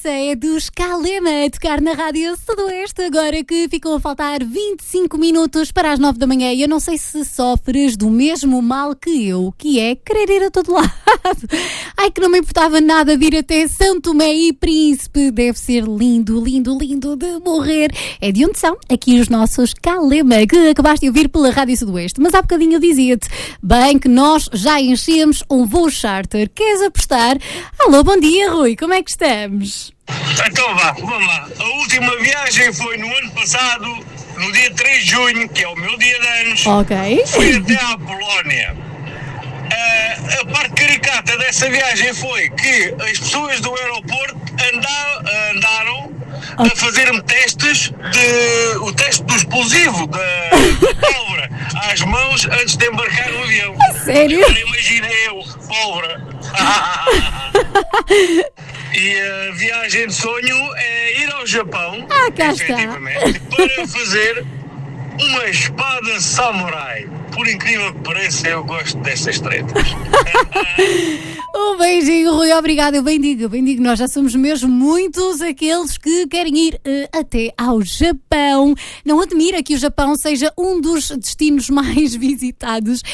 essa é dos Kalema a tocar na Rádio Sudoeste, agora que ficam a faltar 25 minutos para as 9 da manhã. E eu não sei se sofres do mesmo mal que eu, que é querer ir a todo lado. Ai, que não me importava nada de ir até São Tomé e Príncipe. Deve ser lindo, lindo, lindo de morrer. É de onde são aqui os nossos Kalema, que acabaste de ouvir pela Rádio Sudoeste. Mas há bocadinho eu dizia-te, bem que nós já enchemos um voo charter. Queres apostar? Alô, bom dia, Rui, como é que estamos? Então vamos lá. A última viagem foi no ano passado, no dia 3 de junho, que é o meu dia de anos. Ok. Fui até à Polónia. A parte caricata dessa viagem foi que as pessoas do aeroporto andaram a fazer-me testes o teste do explosivo da pólvora às mãos antes de embarcar no avião. Sério? Agora imagina eu, pólvora. E a viagem de sonho é ir ao Japão, cá está. efetivamente, para fazer uma espada samurai. Por incrível que pareça, eu gosto destas tretas. Um beijinho, Rui, obrigado. Eu bem digo, nós já somos mesmo muitos aqueles que querem ir até ao Japão. Não admira que o Japão seja um dos destinos mais visitados